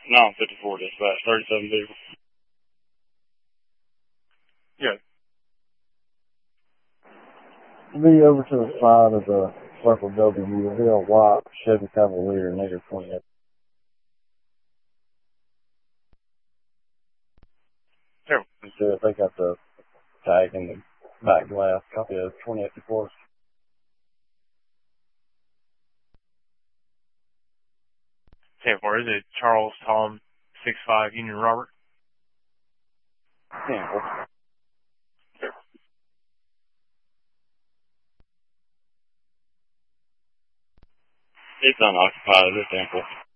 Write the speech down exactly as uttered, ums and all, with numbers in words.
No, fifty-four dispatch, thirty-seven vehicle. Yeah. Be over to the side of the Circle W. You'll be a white Chevy Cavalier, negative twenty-eight. Sure. So they got the tag in the back glass. Copy of twenty-eight before. ten four, is it Charles Tom six five Union Robert? Yeah. It's unoccupied at this temple.